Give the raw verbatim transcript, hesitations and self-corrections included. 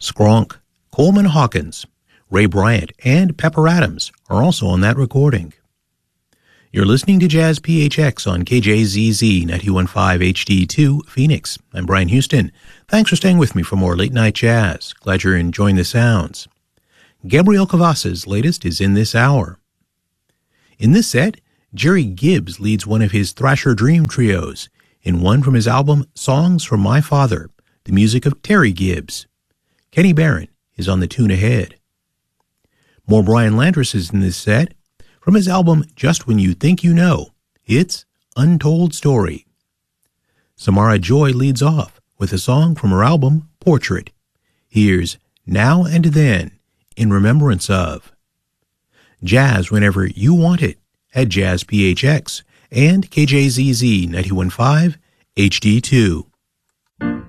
Skronk, Coleman Hawkins, Ray Bryant, and Pepper Adams are also on that recording. You're listening to Jazz P H X on K J Z Z ninety-one point five H D two, Phoenix. I'm Brian Houston. Thanks for staying with me for more late-night jazz. Glad you're enjoying the sounds. Gabriel Cavazza's latest is in this hour. In this set, Jerry Gibbs leads one of his Thrasher Dream trios in one from his album Songs from My Father, the music of Terry Gibbs. Kenny Barron is on the tune ahead. More Brian Landris is in this set from his album Just When You Think You Know. It's Untold Story. Samara Joy leads off with a song from her album Portrait. Here's Now and Then in remembrance of. Jazz whenever you want it at Jazz P H X and K J Z Z ninety-one point five H D two.